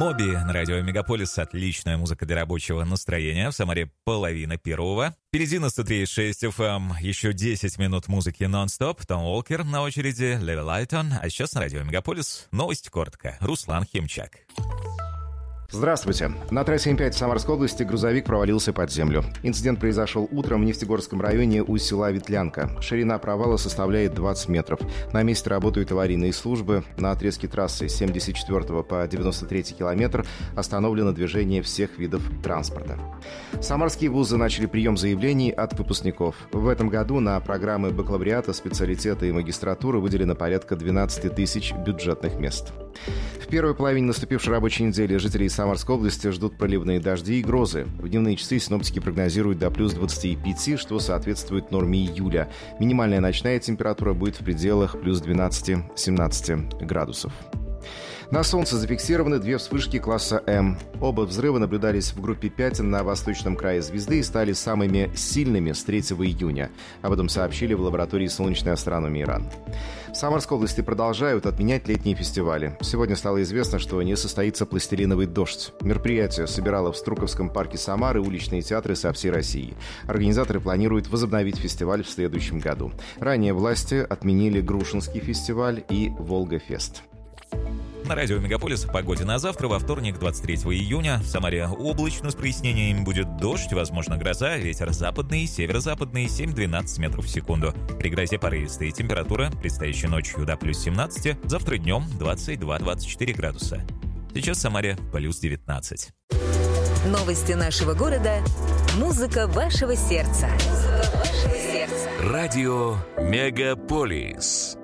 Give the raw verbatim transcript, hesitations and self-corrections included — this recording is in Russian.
Моби на радио Мегаполис. Отличная музыка для рабочего настроения. В Самаре половина первого. Впереди на сто три и шесть эф эм еще десять минут музыки нон-стоп. Том Уолкер на очереди, Леви Лайтон. А сейчас на радио Мегаполис новости коротко. Руслан Химчак. Здравствуйте. На трассе эм пять в Самарской области грузовик провалился под землю. Инцидент произошел утром в Нефтегорском районе у села Ветлянка. Ширина провала составляет двадцать метров. На месте работают аварийные службы. На отрезке трассы с семьдесят четвёртого по девяносто третий километр остановлено движение всех видов транспорта. Самарские вузы начали прием заявлений от выпускников. В этом году на программы бакалавриата, специалитета и магистратуры выделено порядка двенадцать тысяч бюджетных мест. В первой половине наступившей рабочей недели жителей Самарской области ждут проливные дожди и грозы. В дневные часы синоптики прогнозируют до плюс двадцати пяти, что соответствует норме июля. Минимальная ночная температура будет в пределах плюс двенадцати-семнадцати градусов. На Солнце зафиксированы две вспышки класса М. Оба взрыва наблюдались в группе пять на восточном крае звезды и стали самыми сильными с третьего июня. Об этом сообщили в лаборатории солнечной астрономии РАН. В Самарской области продолжают отменять летние фестивали. Сегодня стало известно, что не состоится «Пластилиновый дождь». Мероприятие собирало в Струковском парке Самары уличные театры со всей России. Организаторы планируют возобновить фестиваль в следующем году. Ранее власти отменили Грушинский фестиваль и Волга-фест. На радио Мегаполис о погоде на завтра, во вторник, двадцать третьего июня. В Самаре облачно с прояснениями, будет дождь, возможно гроза, ветер западный, северо-западный, семь-двенадцать метров в секунду. При грозе порывистая температура, предстоящей ночью до плюс семнадцати, завтра днем двадцать два - двадцать четыре градуса. Сейчас в Самаре плюс девятнадцать. Новости нашего города. Музыка вашего сердца. Музыка вашего сердца. Радио Мегаполис.